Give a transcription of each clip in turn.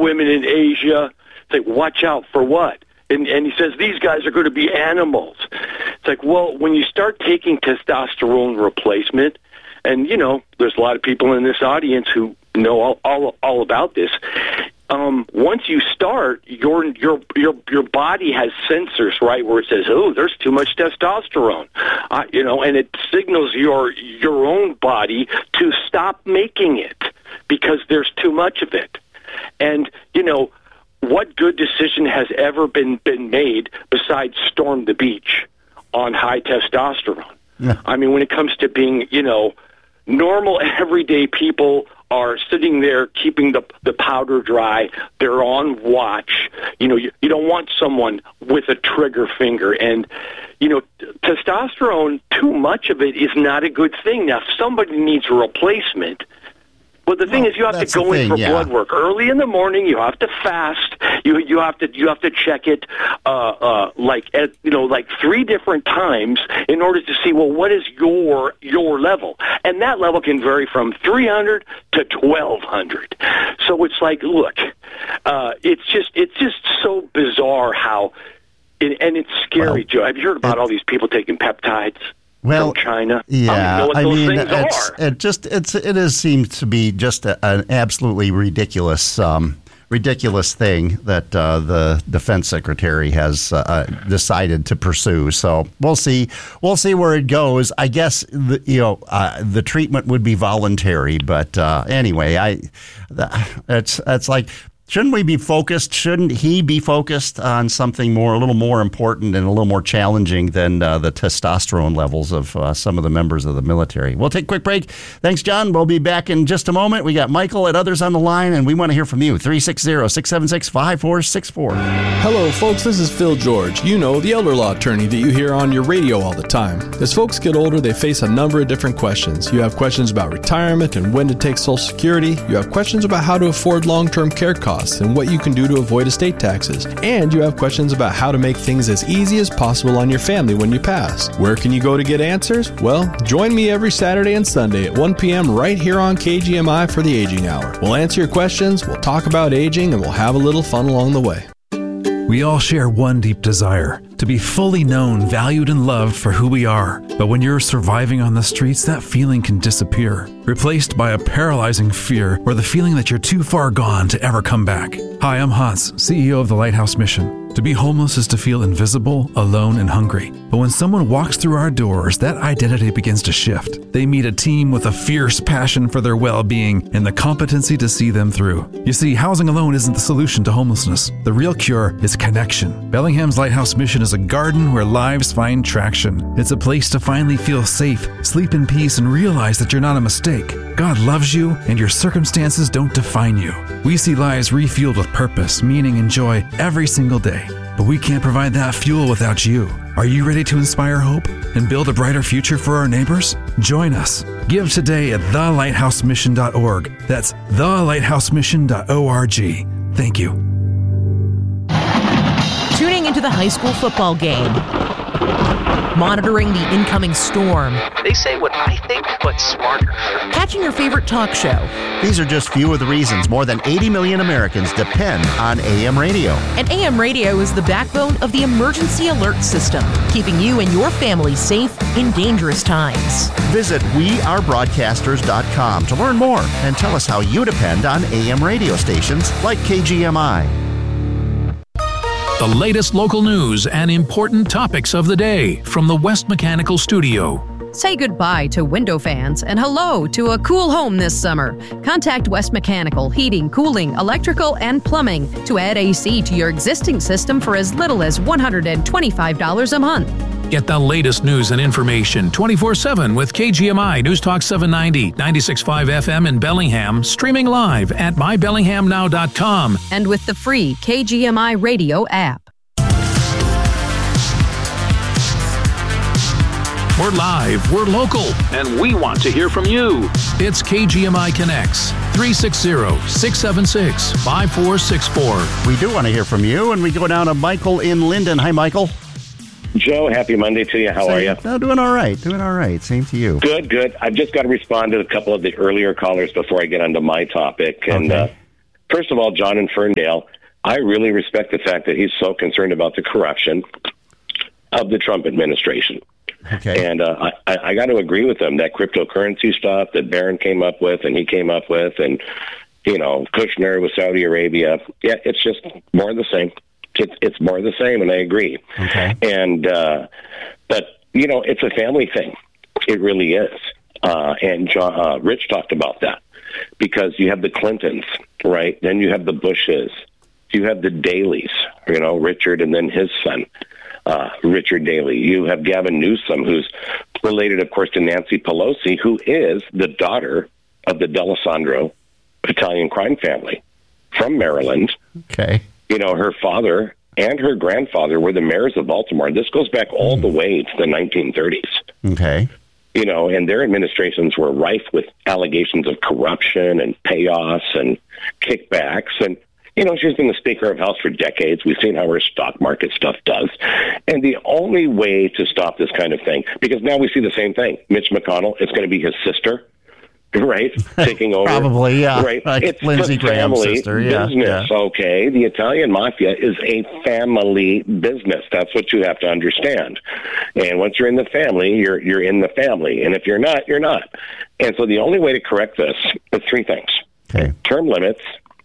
women in Asia. It's like, watch out for what? And he says, these guys are going to be animals. It's like, well, when you start taking testosterone replacement, and, you know, there's a lot of people in this audience who know all about this. Once you start, your body has sensors, right, where it says, oh, there's too much testosterone, you know, and it signals your own body to stop making it because there's too much of it. And, you know, what good decision has ever been made besides storm the beach on high testosterone? Yeah. I mean, when it comes to being, you know, normal everyday people are sitting there keeping the powder dry. They're on watch. You know, you don't want someone with a trigger finger. And, you know, testosterone, too much of it is not a good thing. Now, if somebody needs a replacement, well, the thing is, you have to go in for blood work early in the morning. You have to fast. You have to check it like 3 different times in order to see, well, what is your level, and that level can vary from 300 to 1200. So it's like, look, it's just so bizarre how, and it's scary, Joe. Have you heard about all these people taking peptides? From China. Yeah, I mean, it seems to be just an absolutely ridiculous thing that the defense secretary has decided to pursue. So we'll see where it goes. I guess the treatment would be voluntary, but anyway, it's like. Shouldn't we be focused? Shouldn't he be focused on something a little more important and a little more challenging than the testosterone levels of some of the members of the military? We'll take a quick break. Thanks, John. We'll be back in just a moment. We got Michael and others on the line, and we want to hear from you. 360-676-5464. Hello, folks. This is Phil George. You know, the elder law attorney that you hear on your radio all the time. As folks get older, they face a number of different questions. You have questions about retirement and when to take Social Security. You have questions about how to afford long-term care costs and what you can do to avoid estate taxes. And you have questions about how to make things as easy as possible on your family when you pass. Where can you go to get answers? Well, join me every Saturday and Sunday at 1 p.m. right here on KGMI for the Aging Hour. We'll answer your questions, we'll talk about aging, and we'll have a little fun along the way. We all share one deep desire, to be fully known, valued, and loved for who we are. But when you're surviving on the streets, that feeling can disappear, replaced by a paralyzing fear or the feeling that you're too far gone to ever come back. Hi, I'm Hans, CEO of the Lighthouse Mission. To be homeless is to feel invisible, alone, and hungry. But when someone walks through our doors, that identity begins to shift. They meet a team with a fierce passion for their well-being and the competency to see them through. You see, housing alone isn't the solution to homelessness. The real cure is connection. Bellingham's Lighthouse Mission is a garden where lives find traction. It's a place to finally feel safe, sleep in peace, and realize that you're not a mistake. God loves you, and your circumstances don't define you. We see lives refueled with purpose, meaning, and joy every single day. But we can't provide that fuel without you. Are you ready to inspire hope and build a brighter future for our neighbors? Join us. Give today at thelighthousemission.org. That's thelighthousemission.org. Thank you. Tuning into the high school football game. Monitoring the incoming storm. They say what I think, but smarter. Catching your favorite talk show. These are just few of the reasons more than 80 million Americans depend on AM radio. And AM radio is the backbone of the emergency alert system, keeping you and your family safe in dangerous times. Visit wearebroadcasters.com to learn more and tell us how you depend on AM radio stations like KGMI. The latest local news and important topics of the day from the West Mechanical Studio. Say goodbye to window fans and hello to a cool home this summer. Contact West Mechanical Heating, Cooling, Electrical, and Plumbing to add AC to your existing system for as little as $125 a month. Get the latest news and information 24/7 with KGMI News Talk 790, 96.5 FM in Bellingham, streaming live at mybellinghamnow.com. And with the free KGMI radio app. We're live, we're local, and we want to hear from you. It's KGMI Connects, 360-676-5464. We do want to hear from you, and we go down to Michael in Linden. Hi, Michael. Joe, happy Monday to you. How are you? No, doing all right. Same to you. Good. I've just got to respond to a couple of the earlier callers before I get onto my topic. And First of all, John in Ferndale, I really respect the fact that he's so concerned about the corruption of the Trump administration. Okay. And I got to agree with him. That cryptocurrency stuff that Barron came up with and he came up with, and, Kushner with Saudi Arabia, it's just more of the same. It's more of the same, and I agree. Okay. And, but, it's a family thing. It really is. And Rich talked about that, because you have the Clintons, right? Then you have the Bushes. You have the Daleys, Richard and then his son, Richard Daley. You have Gavin Newsom, who's related, of course, to Nancy Pelosi, who is the daughter of the D'Alessandro Italian crime family from Maryland. Okay. Her father and her grandfather were the mayors of Baltimore. This goes back all the way to the 1930s. Okay. And their administrations were rife with allegations of corruption and payoffs and kickbacks. And, she's been the Speaker of House for decades. We've seen how her stock market stuff does. And the only way to stop this kind of thing, because now we see the same thing. Mitch McConnell, it's going to be his sister, right? Taking over. Probably, yeah. Right. Like it's Lindsey Graham's family sister. business, okay? The Italian mafia is a family business. That's what you have to understand. And once you're in the family, you're in the family. And if you're not, you're not. And so the only way to correct this is three things. Okay. Term limits,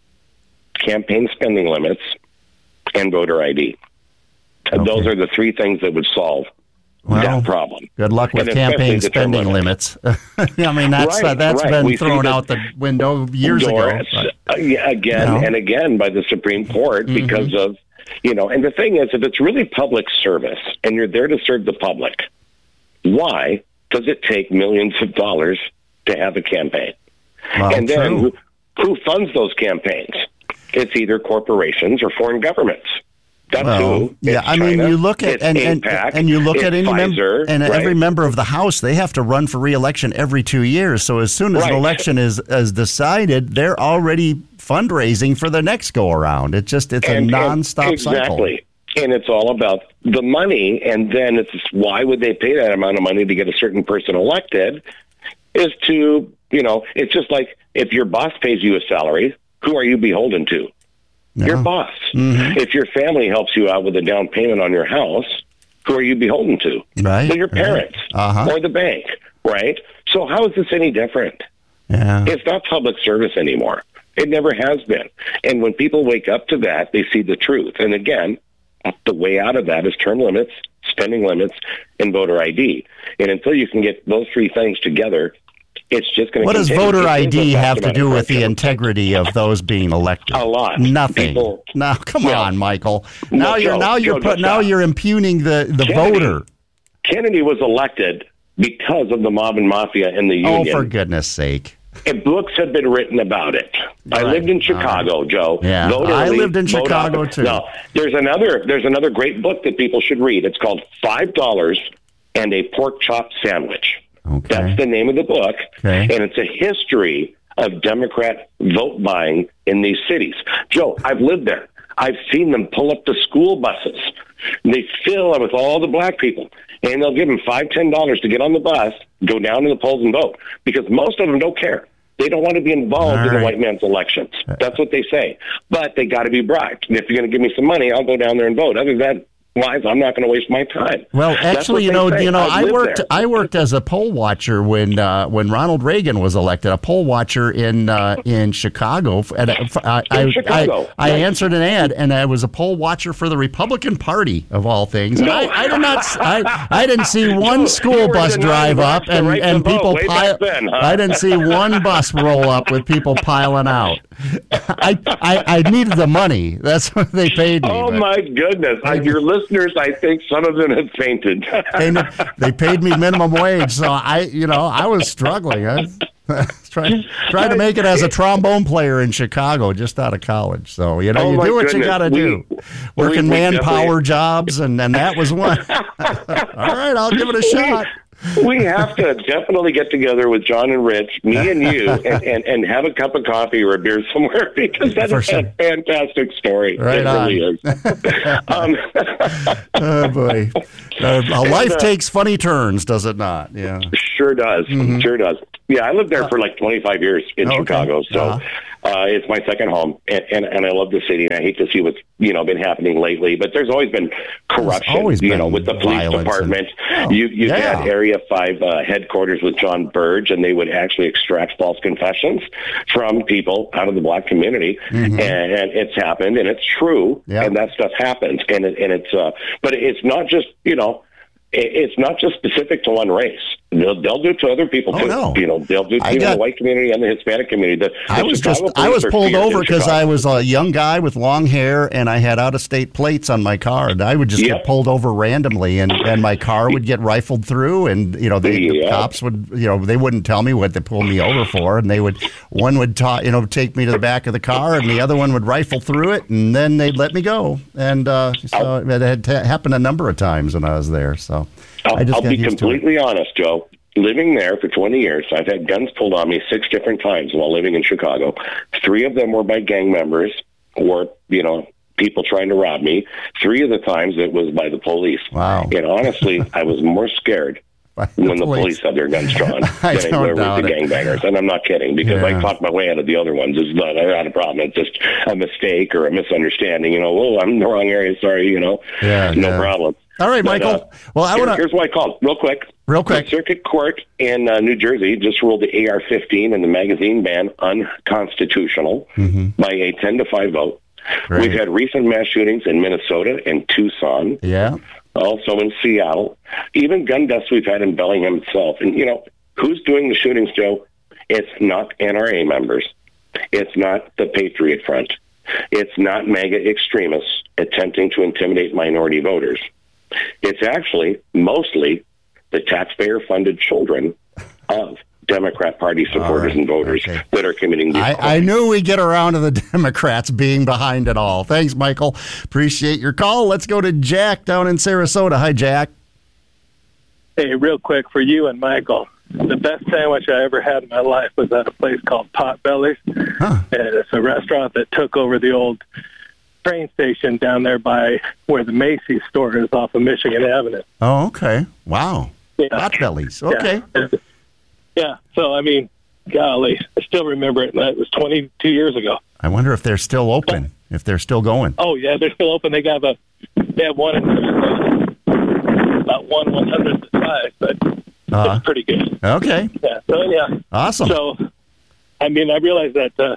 campaign spending limits, and voter ID. And those are the three things that would solve that problem. Good luck with campaign spending limits. I mean, that's been thrown out the window years ago. Again and again by the Supreme Court because of, and the thing is, if it's really public service and you're there to serve the public, why does it take millions of dollars to have a campaign? Well, and then who funds those campaigns? It's either corporations or foreign governments. That's who. Yeah, I mean, you look at and you look at any Pfizer, every member of the House. They have to run for re-election every 2 years. So as soon as an election is decided, they're already fundraising for the next go around. It's a nonstop cycle. Exactly. And it's all about the money. And then it's why would they pay that amount of money to get a certain person elected? Is to it's just like if your boss pays you a salary, who are you beholden to? No. Your boss. Mm-hmm. If your family helps you out with a down payment on your house, who are you beholden to? Right. Well, your parents or the bank, right? So how is this any different? Yeah. It's not public service anymore. It never has been. And when people wake up to that, they see the truth. And again, the way out of that is term limits, spending limits, and voter ID. And until you can get those three things together, it's just going to. What does voter ID have to do with the integrity of those being elected? A lot. Nothing. Now, come on, Michael. Now you're impugning the voter. Kennedy was elected because of the mob and mafia and the union. Oh, for goodness sake! And books have been written about it. Right. I lived in Chicago, Joe. Yeah, I lived in Chicago too. No, there's another great book that people should read. It's called $5 and a Pork Chop Sandwich. Okay. That's the name of the book, and it's a history of Democrat vote buying in these cities. Joe, I've lived there. I've seen them pull up the school buses. And they fill them with all the black people, and they'll give them $5, $10 to get on the bus, go down to the polls and vote, because most of them don't care. They don't want to be involved in the white man's elections. That's what they say. But they got to be bribed. And if you're going to give me some money, I'll go down there and vote. Other than that, I'm not going to waste my time. Well, actually, I worked as a poll watcher when Ronald Reagan was elected. A poll watcher in Chicago. I answered an ad, and I was a poll watcher for the Republican Party of all things. No. I didn't see one school bus drive up and people pile. I didn't see one bus roll up with people piling out. I needed the money. That's what they paid me. Oh my goodness! Your listeners, I think some of them have fainted. They paid me minimum wage, so I was struggling. I was trying to make it as a trombone player in Chicago, just out of college. So you do what you got to do. Working manpower jobs, and that was one. All right, I'll give it a shot. We have to definitely get together with John and Rich, me and you, and have a cup of coffee or a beer somewhere, because that is a fantastic story. Right it on. Really is. Oh, boy. Life takes funny turns, does it not? Yeah. Sure does. Mm-hmm. Sure does. Yeah, I lived there for like 25 years in Chicago, so it's my second home, and I love the city, and I hate to see what's been happening lately, but there's always been corruption, with the police department. You had Area 5 headquarters with John Burge, and they would actually extract false confessions from people out of the black community, and it's happened, and it's true, and that stuff happens, and it's but it's not just it's not just specific to one race. They'll do it to other people too. They'll do it to the white community and the Hispanic community. I was pulled over because I was a young guy with long hair and I had out-of-state plates on my car, and I would just get pulled over randomly, and my car would get rifled through, and the cops would they wouldn't tell me what they pulled me over for, and one would take me to the back of the car, and the other one would rifle through it, and then they'd let me go, and so it had happened a number of times when I was there. So. I'll be completely honest, Joe. Living there for 20 years, I've had guns pulled on me 6 different times while living in Chicago. 3 of them were by gang members or, people trying to rob me. 3 of the times it was by the police. Wow. And honestly, I was more scared when the police had their guns drawn than they were with the gangbangers. And I'm not kidding, because I talked my way out of the other ones. It's not a problem. It's just a mistake or a misunderstanding. I'm in the wrong area. Sorry, no problem. All right, Michael. Here's why I called. Real quick. The Circuit Court in New Jersey just ruled the AR-15 and the magazine ban unconstitutional by a 10-5 vote. Great. We've had recent mass shootings in Minnesota and Tucson. Yeah. Also in Seattle. Even gun deaths we've had in Bellingham itself. And, who's doing the shootings, Joe? It's not NRA members. It's not the Patriot Front. It's not MAGA extremists attempting to intimidate minority voters. It's actually mostly the taxpayer-funded children of Democrat Party supporters and voters that are committing these crimes. I knew we'd get around to the Democrats being behind it all. Thanks, Michael. Appreciate your call. Let's go to Jack down in Sarasota. Hi, Jack. Hey, real quick for you and Michael. The best sandwich I ever had in my life was at a place called Potbelly's. And it's a restaurant that took over the old train station down there by where the Macy's store is off of Michigan Avenue. Oh, okay. Wow. Potbelly's. Okay. Yeah. So, golly, I still remember it. It was 22 years ago. I wonder if they're still open, if they're still going. Oh, yeah, they're still open. They have one in about 1/100th the size, but it's pretty good. Okay. Yeah. So, yeah. Awesome. So, I realize that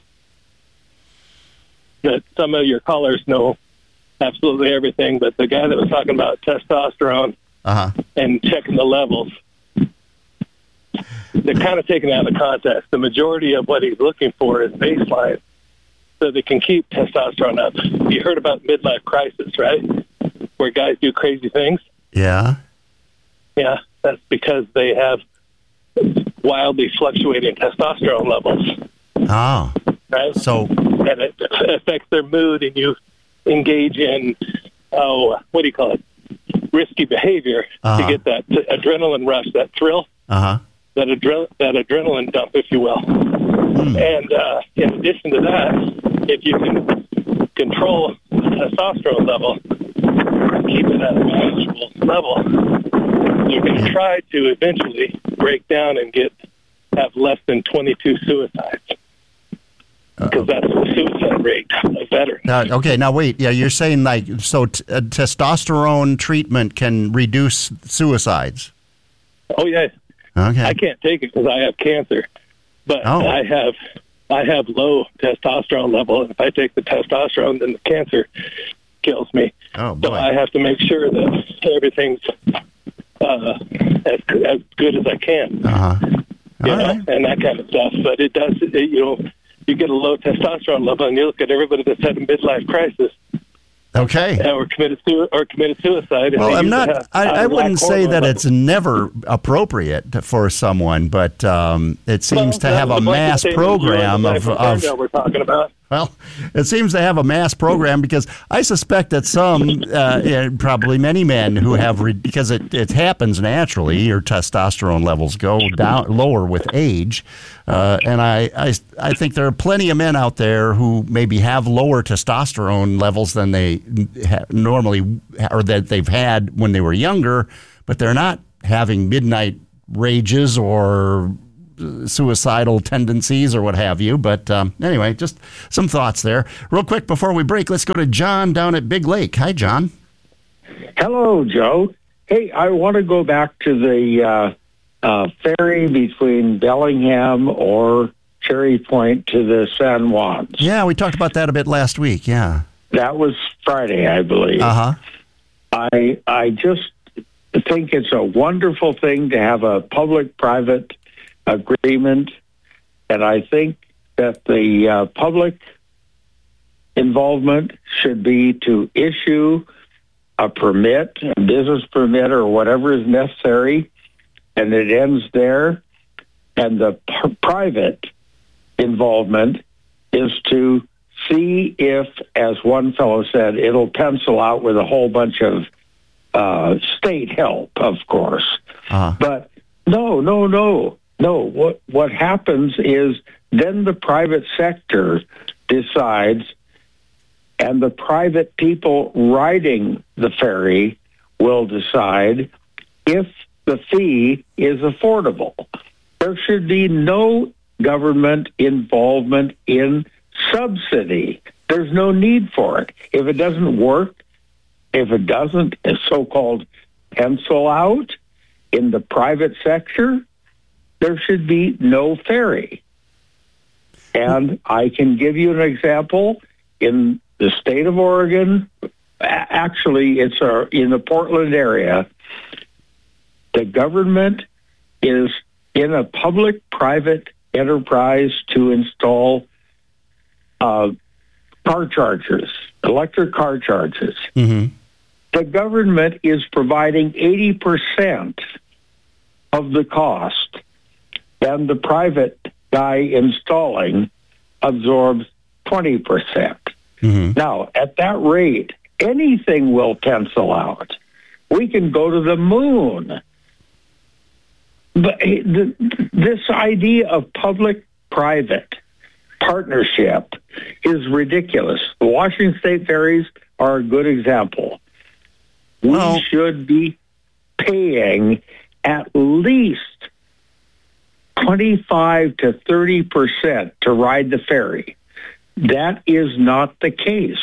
some of your callers know absolutely everything, but the guy that was talking about testosterone and checking the levels, they're kind of taken out of context. The majority of what he's looking for is baseline, so they can keep testosterone up. You heard about midlife crisis, right? Where guys do crazy things? Yeah. Yeah, that's because they have wildly fluctuating testosterone levels. Oh. Right? So, and it affects their mood, and you engage in, risky behavior to get that adrenaline rush, that thrill, that adrenaline dump, if you will. And in addition to that, if you can control the testosterone level, keep it at a manageable level, you can try to eventually break down and have less than 22 suicides. Because that's the suicide rate of veterans. Okay, now wait. Yeah, you're saying testosterone treatment can reduce suicides? Oh, yeah. Okay. I can't take it because I have cancer, but I have low testosterone level. And if I take the testosterone, then the cancer kills me. Oh, boy. So I have to make sure that everything's as good as I can. And that kind of stuff. But it does, you get a low testosterone level, and you look at everybody that's had a midlife crisis. Okay. Or committed suicide. Well, I wouldn't say that it's never appropriate for someone, but it seems to have a mass program of we're talking about. Well, it seems to have a mass program because I suspect that some, probably many men who have, because it happens naturally, your testosterone levels go down lower with age, and I think there are plenty of men out there who maybe have lower testosterone levels than they normally or that they've had when they were younger, but they're not having midnight rages or suicidal tendencies or what have you. But anyway, just some thoughts there. Real quick before we break, let's go to John down at Big Lake. Hi, John. Hello, Joe. Hey, I want to go back to the ferry between Bellingham or Cherry Point to the San Juans. Yeah, we talked about that a bit last week, yeah. That was Friday, I believe. Uh-huh. I just think it's a wonderful thing to have a public-private agreement, and I think that the public involvement should be to issue a permit, a business permit, or whatever is necessary, and it ends there. And the private involvement is to see if, as one fellow said, it'll pencil out with a whole bunch of state help, of course. Uh-huh. But no. What happens is then the private sector decides, and the private people riding the ferry will decide if the fee is affordable. There should be no government involvement in subsidy. There's no need for it. If it doesn't work, if it doesn't so-called pencil out in the private sector, there should be no ferry. And I can give you an example. In the state of Oregon, actually it's in the Portland area, the government is in a public-private enterprise to install car chargers, electric car chargers. Mm-hmm. The government is providing 80% of the cost, and the private guy installing absorbs 20%. Mm-hmm. Now, at that rate, anything will pencil out. We can go to the moon. But this idea of public-private partnership is ridiculous. The Washington State ferries are a good example. We should be paying at least 25 to 30% to ride the ferry. That is not the case.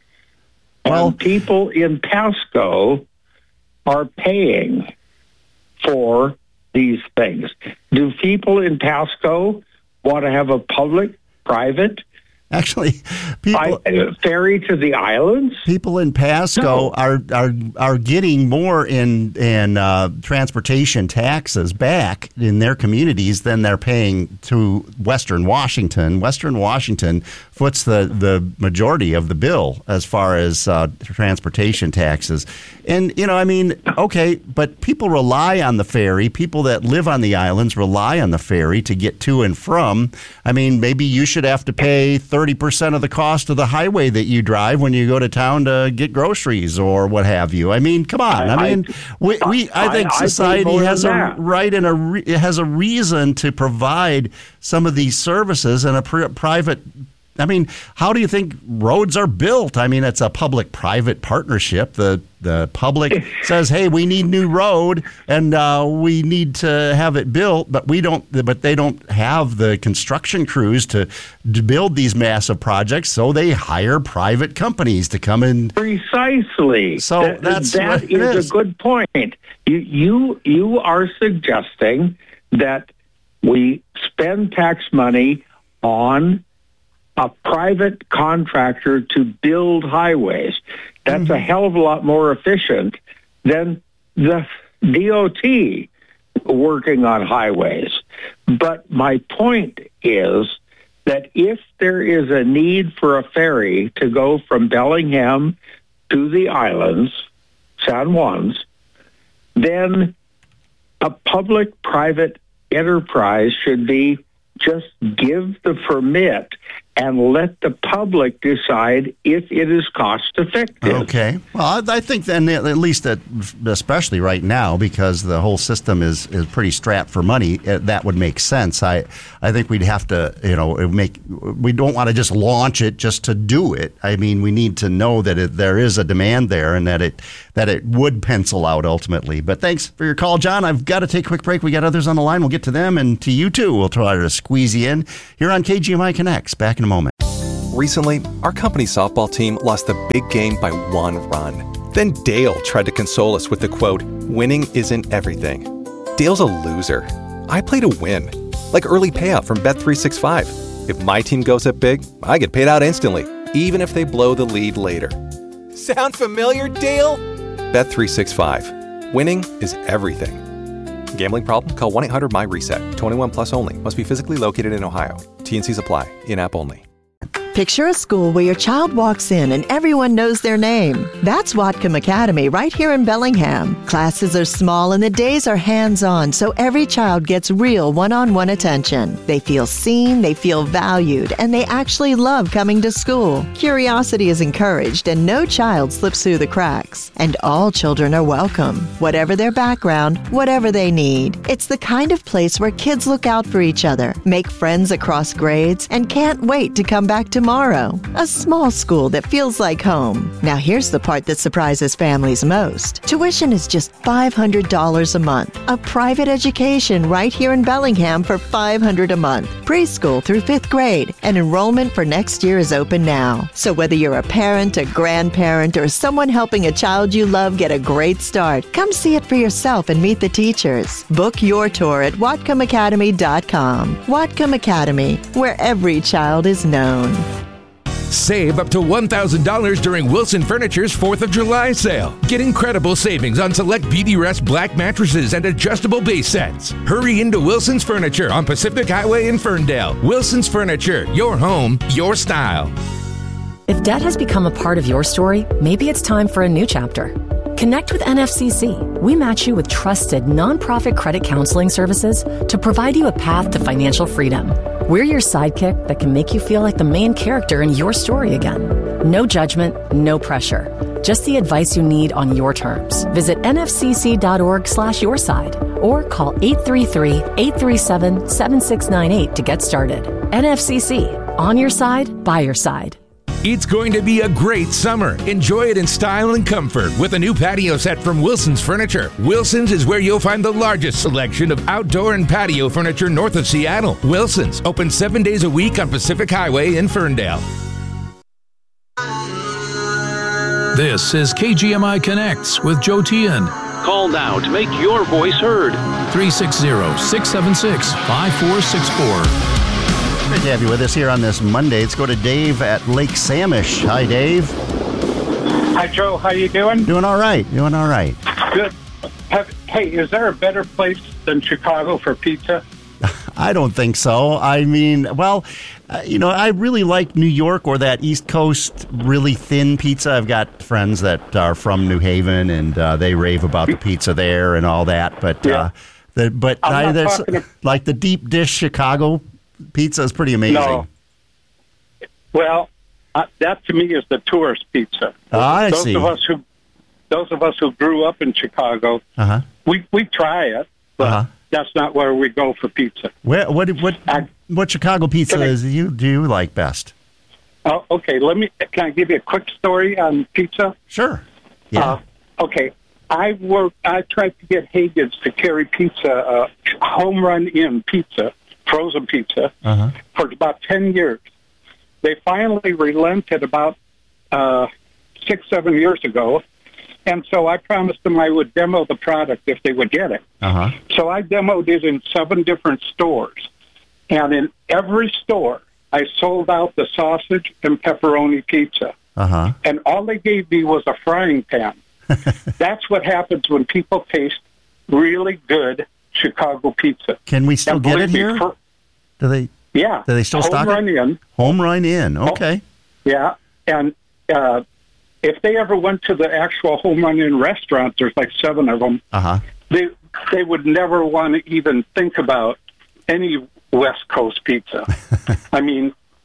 Well, and people in Pasco are paying for these things. Do people in Pasco want to have a public-private actually ferry to the islands? People in Pasco are getting more in transportation taxes back in their communities than they're paying to Western Washington. Western Washington foots the majority of the bill as far as transportation taxes. And, okay, but people rely on the ferry. People that live on the islands rely on the ferry to get to and from. I mean, maybe you should have to pay 30% of the cost of the highway that you drive when you go to town to get groceries or what have you. I mean, come on. I think society has a right and has a reason to provide some of these services in a private. I mean, how do you think roads are built? I mean, it's a public-private partnership. The public says, "Hey, we need new road, and we need to have it built," but we don't. But they don't have the construction crews to build these massive projects, so they hire private companies to come in. Precisely. So that is a good point. You are suggesting that we spend tax money on a private contractor to build highways. That's a hell of a lot more efficient than the DOT working on highways. But my point is that if there is a need for a ferry to go from Bellingham to the islands, San Juans, then a public-private enterprise should be just give the permit and let the public decide if it is cost effective. Okay. Well, I think then at least that, especially right now, because the whole system is pretty strapped for money, that would make sense. I think we'd have to, we don't want to just launch it just to do it. I mean, we need to know that there is a demand there and that it would pencil out ultimately. But thanks for your call, John. I've got to take a quick break. We got others on the line. We'll get to them and to you too. We'll try to squeeze you in here on KGMI Connects. Back in a moment. Recently, our company softball team lost the big game by 1 run. Then Dale tried to console us with the quote, "Winning isn't everything." Dale's a loser. I play to win, like early payout from Bet365. If my team goes up big, I get paid out instantly, even if they blow the lead later. Sound familiar, Dale? Bet365. Winning is everything. Gambling problem? Call 1-800-MY-RESET. 21 plus only. Must be physically located in Ohio. T&Cs apply. In-app only. Picture a school where your child walks in and everyone knows their name. That's Whatcom Academy right here in Bellingham. Classes are small and the days are hands-on, so every child gets real one-on-one attention. They feel seen, they feel valued, and they actually love coming to school. Curiosity is encouraged and no child slips through the cracks. And all children are welcome, whatever their background, whatever they need. It's the kind of place where kids look out for each other, make friends across grades, and can't wait to come back tomorrow. A small school that feels like home. Now here's the part that surprises families most. Tuition is just $500 a month. A private education right here in Bellingham for $500 a month. Preschool through 5th grade. And enrollment for next year is open now. So whether you're a parent, a grandparent, or someone helping a child you love get a great start, come see it for yourself and meet the teachers. Book your tour at WhatcomAcademy.com. Whatcom Academy, where every child is known. Save up to $1,000 during Wilson Furniture's 4th of July sale. Get incredible savings on select Beautyrest black mattresses and adjustable base sets. Hurry into Wilson's Furniture on Pacific Highway in Ferndale. Wilson's Furniture, your home, your style. If debt has become a part of your story, maybe it's time for a new chapter. Connect with NFCC. We match you with trusted nonprofit credit counseling services to provide you a path to financial freedom. We're your sidekick that can make you feel like the main character in your story again. No judgment, no pressure. Just the advice you need on your terms. Visit nfcc.org/yourside or call 833-837-7698 to get started. NFCC, on your side, by your side. It's going to be a great summer. Enjoy it in style and comfort with a new patio set from Wilson's Furniture. Wilson's is where you'll find the largest selection of outdoor and patio furniture north of Seattle. Wilson's, open 7 days a week on Pacific Highway in Ferndale. This is KGMI Connects with Joe Tian. Call now to make your voice heard. 360-676-5464. Great to have you with us here on this Monday. Let's go to Dave at Lake Samish. Hi, Dave. Hi, Joe. How you doing? Doing all right. Good. Hey, is there a better place than Chicago for pizza? I don't think so. I mean, well, I really like New York or that East Coast really thin pizza. I've got friends that are from New Haven, and they rave about the pizza there and all that. But yeah. Like the deep dish Chicago pizza is pretty amazing. No. Well, that to me is the tourist pizza. I see. Those of us who grew up in Chicago, we try it, but that's not where we go for pizza. What Chicago pizza do you like best? Oh, okay. Can I give you a quick story on pizza? Sure. Yeah. Okay. I tried to get Hagen's to carry pizza, home run in pizza, frozen pizza, for about 10 years. They finally relented about 6-7 years ago, and so I promised them I would demo the product if they would get it. So I demoed it in 7 different stores, and in every store, I sold out the sausage and pepperoni pizza, and all they gave me was a frying pan. That's what happens when people taste really good Chicago pizza. Can we still get it here? Do they? Yeah. Do they still stock it? Home Run In. Okay. Yeah, and if they ever went to the actual Home Run In restaurant, there's like 7 of them. They would never want to even think about any West Coast pizza. I mean,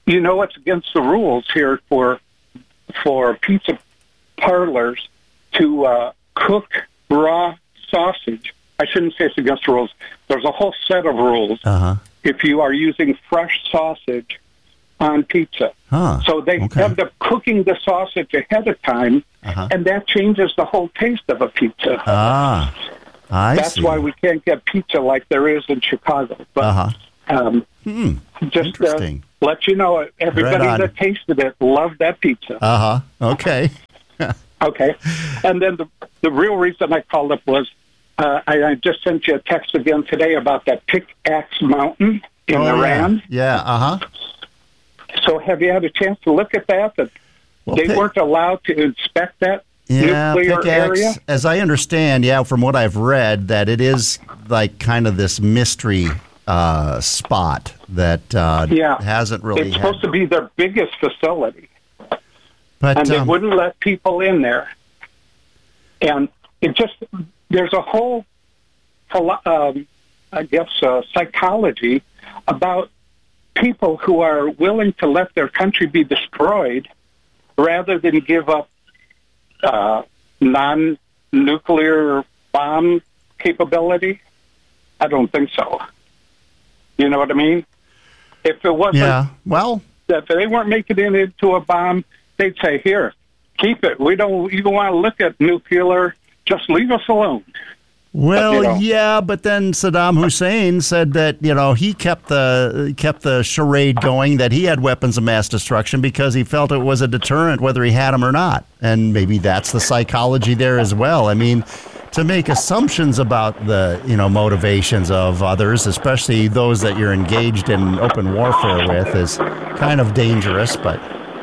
you know, it's against the rules here for pizza parlors to cook raw sausage. I shouldn't say it's against the rules. There's a whole set of rules if you are using fresh sausage on pizza. So they end up cooking the sausage ahead of time, and that changes the whole taste of a pizza. That's why we can't get pizza like there is in Chicago. But just let you know, everybody that tasted it loved that pizza. Okay. Okay. And then the real reason I called up was I just sent you a text again today about that Pickaxe Mountain in Iran. Yeah. So have you had a chance to look at that? They weren't allowed to inspect that nuclear Pickaxe, area? as I understand, from what I've read, that it is like kind of this mystery spot that hasn't really It's supposed to be their biggest facility. And they wouldn't let people in there. And it just, there's a whole, psychology about people who are willing to let their country be destroyed rather than give up non-nuclear bomb capability. I don't think so. You know what I mean? If it wasn't, if they weren't making it into a bomb, they'd say, "Here, keep it. We don't even want to look at nuclear. Just leave us alone." Well, but then Saddam Hussein said that he kept the charade going that he had weapons of mass destruction because he felt it was a deterrent whether he had them or not, and maybe that's the psychology there as well. I mean, to make assumptions about the motivations of others, especially those that you're engaged in open warfare with, is kind of dangerous. But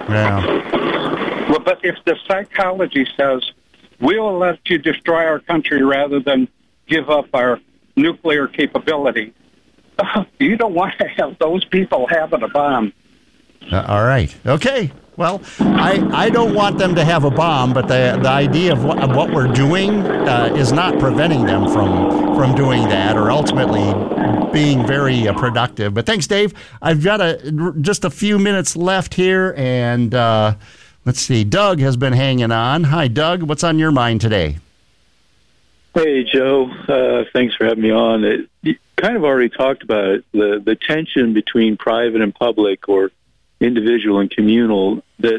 well, but if the psychology says we'll let you destroy our country rather than give up our nuclear capability, you don't want to have those people having a bomb. All right. Okay. Well, I don't want them to have a bomb, but the idea of what we're doing is not preventing them from doing that or ultimately being very productive. But thanks, Dave. I've got just a few minutes left here, and let's see. Doug has been hanging on. Hi, Doug. What's on your mind today? Hey, Joe. Thanks for having me on. You kind of already talked about it, the tension between private and public or individual and communal, that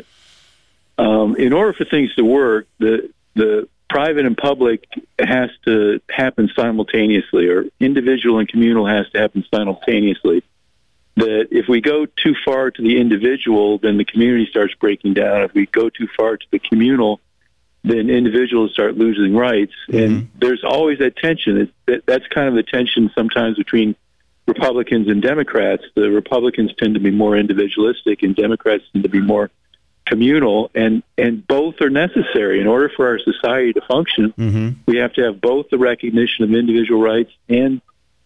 in order for things to work, the private and public has to happen simultaneously, or individual and communal has to happen simultaneously. That if we go too far to the individual, then the community starts breaking down. If we go too far to the communal, then individuals start losing rights. And there's always that tension. That's kind of the tension sometimes between Republicans and Democrats. The Republicans tend to be more individualistic, and Democrats tend to be more communal, and both are necessary. In order for our society to function, we have to have both the recognition of individual rights and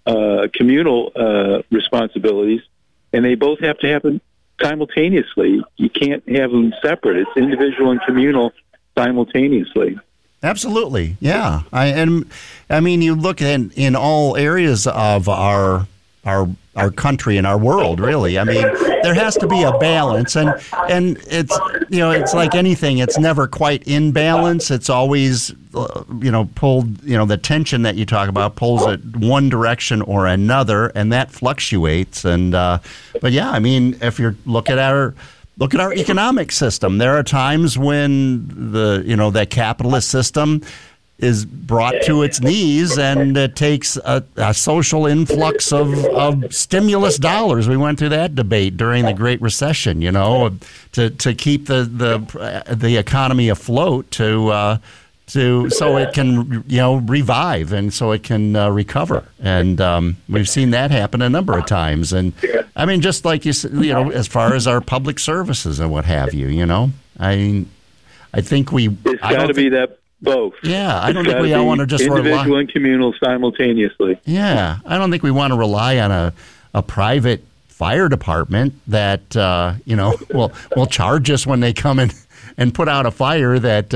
communal responsibilities, and they both have to happen simultaneously. You can't have them separate. It's individual and communal simultaneously. Absolutely, yeah. I mean, you look in all areas of our country and our world, really. I mean, there has to be a balance, and it's it's like anything. It's never quite in balance. It's always pulled. The tension that you talk about pulls it one direction or another, and that fluctuates. And but yeah, I mean, if you look at our economic system, there are times when that capitalist system is brought to its knees, and it takes a social influx of stimulus dollars. We went through that debate during the Great Recession, to keep the economy afloat, so it can revive and so it can recover. And we've seen that happen a number of times. And I mean, just like you said, as far as our public services and what have you, I think it's got to be that. Both. Yeah, I don't think we all want to just individual and communal simultaneously. Yeah, I don't think we want to rely on a private fire department that will charge us when they come in and put out a fire. That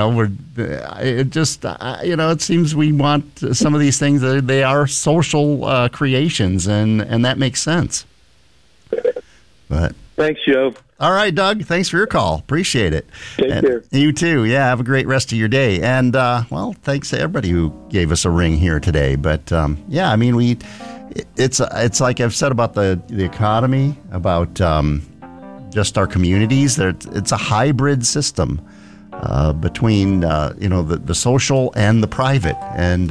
it seems we want some of these things. They are social creations, and that makes sense. But Thanks, Joe. All right, Doug. Thanks for your call. Appreciate it. Take care. You too. Yeah, have a great rest of your day. And, well, thanks to everybody who gave us a ring here today. But, yeah, I mean, it's like I've said about the economy, about just our communities. It's a hybrid system between, the social and the private. And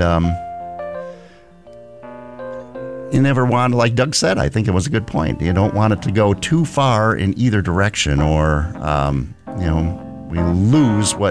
you never want to, like Doug said, I think it was a good point. You don't want it to go too far in either direction, or we lose what